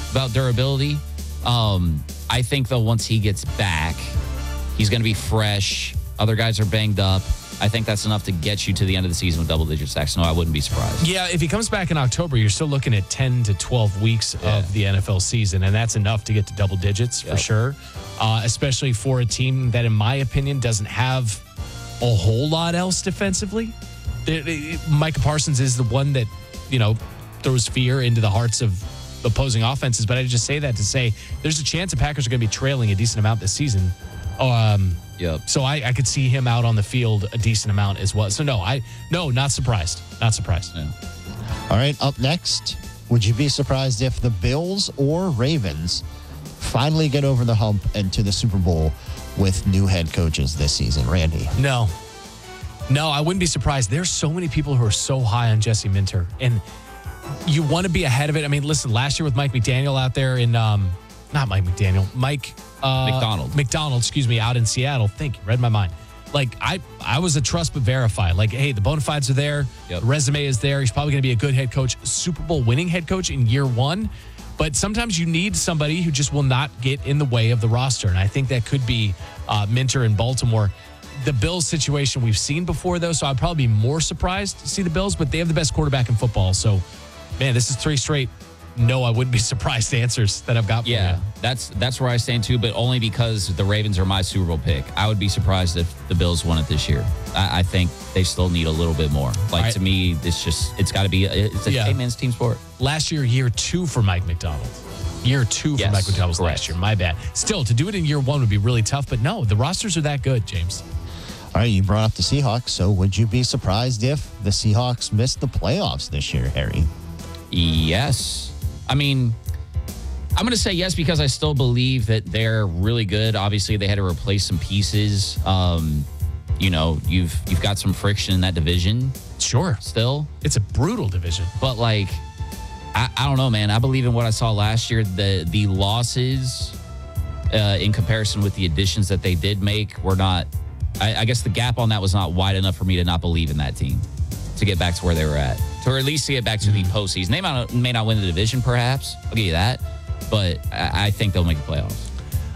about durability. I think, though, once he gets back, he's going to be fresh. Other guys are banged up. I think that's enough to get you to the end of the season with double-digit sacks. No, I wouldn't be surprised. Yeah, if he comes back in October, you're still looking at 10 to 12 weeks of the NFL season, and that's enough to get to double digits for sure, especially for a team that, in my opinion, doesn't have a whole lot else defensively. Micah Parsons is the one that, throws fear into the hearts of opposing offenses, but I just say that to say there's a chance the Packers are going to be trailing a decent amount this season. So I could see him out on the field a decent amount as well. So no, not surprised. Not surprised. Yeah. All right, up next, would you be surprised if the Bills or Ravens finally get over the hump and to the Super Bowl with new head coaches this season? Randy? No, I wouldn't be surprised. There's so many people who are so high on Jesse Minter, and you want to be ahead of it. I mean, listen, last year with Mike McDaniel out there in not Mike McDaniel, Mike McDonald, out in Seattle. Thank you. Read my mind. Like, I was a trust but verify. Like, hey, the bona fides are there. Yep. The resume is there. He's probably going to be a good head coach, Super Bowl winning head coach in year one. But sometimes you need somebody who just will not get in the way of the roster. And I think that could be Minter in Baltimore. The Bills situation we've seen before, though, so I'd probably be more surprised to see the Bills, but they have the best quarterback in football. So, man, this is 3 straight. No, I wouldn't be surprised answers that I've got for you. That's where I stand too, but only because the Ravens are my Super Bowl pick. I would be surprised if the Bills won it this year. I think they still need a little bit more. Like, to me, it's got to be a man's team sport. Last year 2 for Mike McDonald. Year 2 for Mike McDonald was last year. My bad. Still, to do it in year 1 would be really tough, but no, the rosters are that good, James. All right, you brought up the Seahawks, so would you be surprised if the Seahawks missed the playoffs this year, Harry? Yes. I mean, I'm going to say yes because I still believe that they're really good. Obviously, they had to replace some pieces. You've got some friction in that division. Sure. Still. It's a brutal division. But, like, I don't know, man. I believe in what I saw last year. The losses in comparison with the additions that they did make were not... I guess the gap on that was not wide enough for me to not believe in that team to get back to where they were at, or at least to get back to the postseason. They may not win the division, perhaps. I'll give you that. But I think they'll make the playoffs.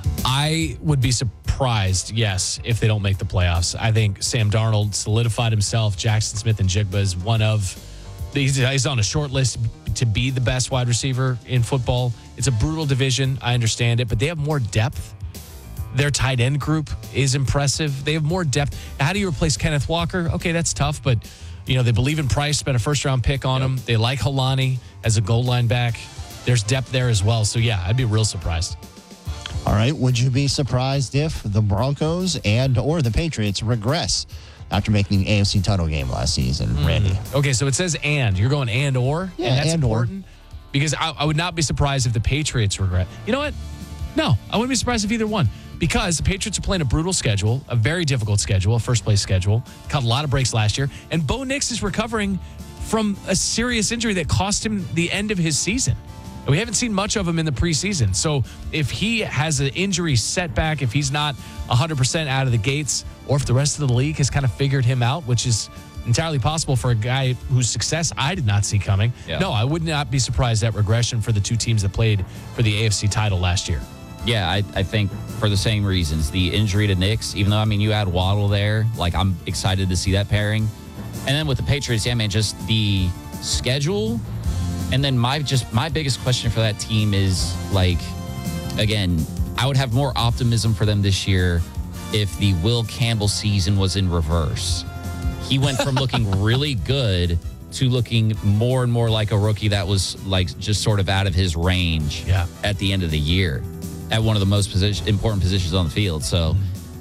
I would be surprised, yes, if they don't make the playoffs. I think Sam Darnold solidified himself. Jackson Smith and Jigba is one of... He's on a short list to be the best wide receiver in football. It's a brutal division. I understand it, but they have more depth. Their tight end group is impressive. They have more depth. How do you replace Kenneth Walker? Okay, that's tough, but they believe in Price, spent a first-round pick on him. They like Halani as a goal line back. There's depth there as well. So, yeah, I'd be real surprised. All right, would you be surprised if the Broncos or the Patriots regress after making the AFC title game last season, Randy? Okay, so it says and. You're going and or? Yeah, and that's and important. Because I would not be surprised if the Patriots regret. You know what? No, I wouldn't be surprised if either one. Because the Patriots are playing a brutal schedule, a very difficult schedule, a first-place schedule. Caught a lot of breaks last year. And Bo Nix is recovering from a serious injury that cost him the end of his season. And we haven't seen much of him in the preseason. So if he has an injury setback, if he's not 100% out of the gates, or if the rest of the league has kind of figured him out, which is entirely possible for a guy whose success I did not see coming. Yeah. No, I would not be surprised at regression for the two teams that played for the AFC title last year. Yeah, I think for the same reasons. The injury to Knicks, even though, you add Waddle there, like, I'm excited to see that pairing. And then with the Patriots, just the schedule. And then my biggest question for that team is, like, again, I would have more optimism for them this year if the Will Campbell season was in reverse. He went from looking really good to looking more and more like a rookie that was, like, just sort of out of his range at the end of the year at one of the most important positions on the field. So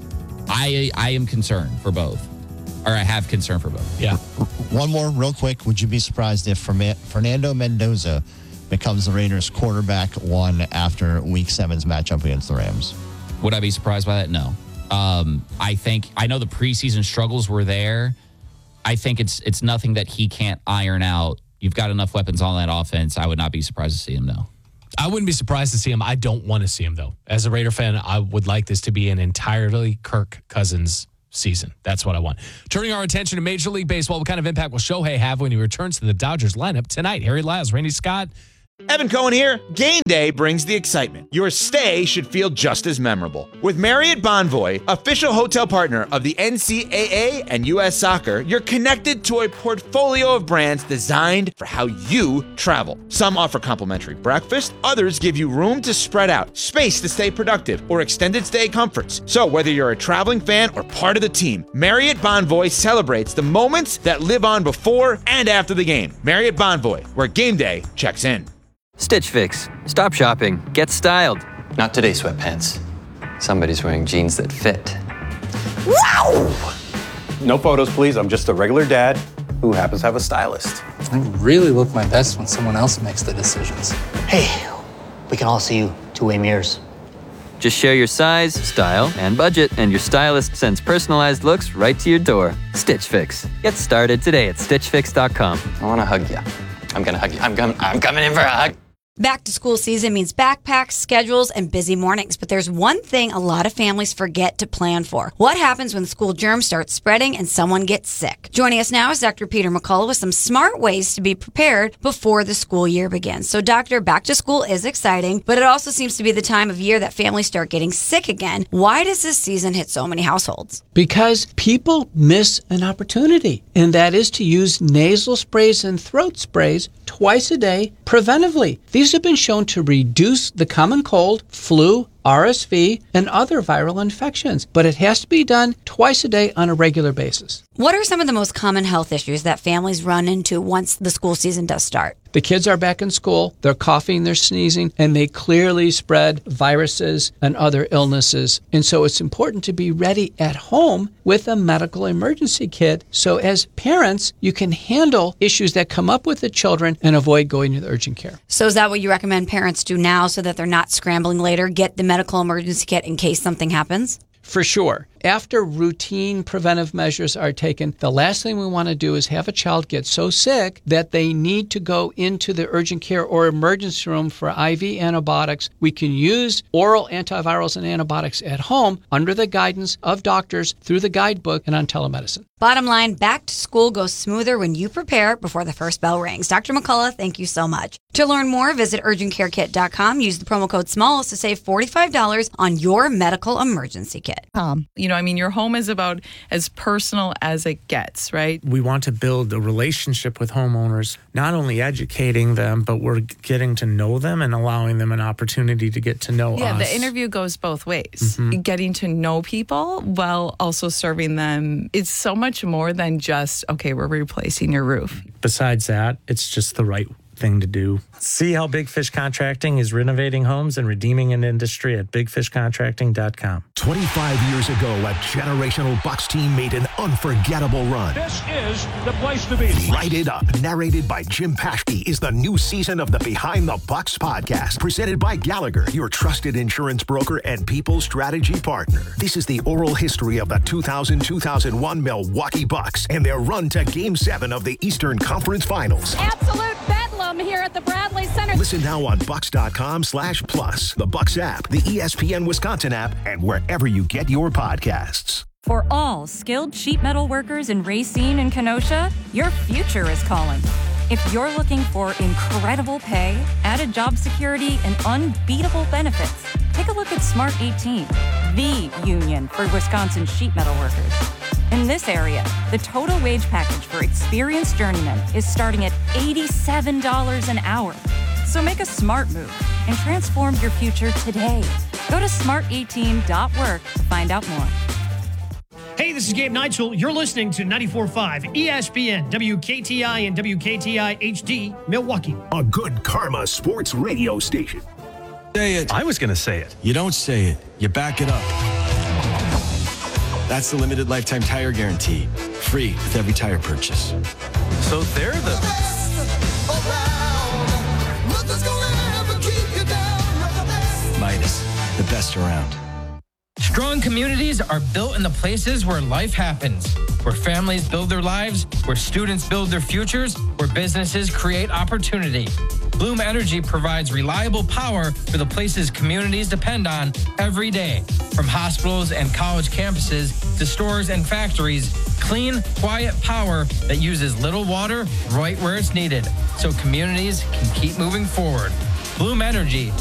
I am concerned for both, or I have concern for both. Yeah. One more real quick. Would you be surprised if Fernando Mendoza becomes the Raiders quarterback one after Week 7's matchup against the Rams? Would I be surprised by that? No. I know the preseason struggles were there. I think it's nothing that he can't iron out. You've got enough weapons on that offense. I would not be surprised to see him, no. I wouldn't be surprised to see him. I don't want to see him, though. As a Raider fan, I would like this to be an entirely Kirk Cousins season. That's what I want. Turning our attention to Major League Baseball, what kind of impact will Shohei have when he returns to the Dodgers lineup tonight? Harry Lyles, Randy Scott, Evan Cohen here. Game day brings the excitement. Your stay should feel just as memorable. With Marriott Bonvoy, official hotel partner of the NCAA and U.S. Soccer, you're connected to a portfolio of brands designed for how you travel. Some offer complimentary breakfast, others give you room to spread out, space to stay productive, or extended stay comforts. So whether you're a traveling fan or part of the team, Marriott Bonvoy celebrates the moments that live on before and after the game. Marriott Bonvoy, where game day checks in. Stitch Fix. Stop shopping. Get styled. Not today, sweatpants. Somebody's wearing jeans that fit. Wow! No photos, please. I'm just a regular dad who happens to have a stylist. I really look my best when someone else makes the decisions. Hey, we can all see you two-way mirrors. Just share your size, style, and budget, and your stylist sends personalized looks right to your door. Stitch Fix. Get started today at StitchFix.com. I want to hug you. I'm going to hug you. I'm coming in for a hug. Back to school season means backpacks, schedules, and busy mornings. But there's one thing a lot of families forget to plan for. What happens when school germs start spreading and someone gets sick? Joining us now is Dr. Peter McCullough with some smart ways to be prepared before the school year begins. So, Doctor, back to school is exciting, but it also seems to be the time of year that families start getting sick again. Why does this season hit so many households? Because people miss an opportunity, and that is to use nasal sprays and throat sprays twice a day preventively. These have been shown to reduce the common cold, flu, RSV, and other viral infections, but it has to be done twice a day on a regular basis. What are some of the most common health issues that families run into once the school season does start? The kids are back in school, they're coughing, they're sneezing, and they clearly spread viruses and other illnesses. And so it's important to be ready at home with a medical emergency kit. So as parents, you can handle issues that come up with the children and avoid going to the urgent care. So is that what you recommend parents do now so that they're not scrambling later? Get the medical emergency kit in case something happens? For sure. After routine preventive measures are taken, the last thing we want to do is have a child get so sick that they need to go into the urgent care or emergency room for IV antibiotics. We can use oral antivirals and antibiotics at home under the guidance of doctors through the guidebook and on telemedicine. Bottom line, back to school goes smoother when you prepare before the first bell rings. Dr. McCullough, thank you so much. To learn more, visit urgentcarekit.com. Use the promo code SMALLS to save $45 on your medical emergency kit. Your home is about as personal as it gets, right? We want to build a relationship with homeowners, not only educating them, but we're getting to know them and allowing them an opportunity to get to know us. Yeah, the interview goes both ways. Mm-hmm. Getting to know people while also serving them. It's so much more than just, okay, we're replacing your roof. Besides that, it's just the right thing to do. See how Big Fish Contracting is renovating homes and redeeming an industry at bigfishcontracting.com. 25 years ago, a generational Bucks team made an unforgettable run. This is the place to be. Light It Up, narrated by Jim Paschke, is the new season of the Behind the Bucks podcast, presented by Gallagher, your trusted insurance broker and people strategy partner. This is the oral history of the 2000-2001 Milwaukee Bucks and their run to Game 7 of the Eastern Conference Finals. Absolute bedlam here at the Bradley Center. Listen now on Bucks.com/plus, the Bucks app, the ESPN Wisconsin app, and wherever you get your podcasts. For all skilled sheet metal workers in Racine and Kenosha, your future is calling. If you're looking for incredible pay, added job security, and unbeatable benefits, take a look at Smart 18, the union for Wisconsin sheet metal workers. In this area, the total wage package for experienced journeymen is starting at $87 an hour. So make a smart move and transform your future today. Go to smart18.work to find out more. Hey, this is Gabe Neitzel. You're listening to 94.5 ESPN, WKTI and WKTI HD, Milwaukee. A good karma sports radio station. Say it. I was going to say it. You don't say it. You back it up. That's the limited lifetime tire guarantee. Free with every tire purchase. So they're the best around. Nothing's gonna ever keep you down. Midas, the best around. Strong communities are built in the places where life happens, where families build their lives, where students build their futures, where businesses create opportunity. Bloom Energy provides reliable power for the places communities depend on every day. From hospitals and college campuses to stores and factories, clean, quiet power that uses little water right where it's needed so communities can keep moving forward. Bloom Energy,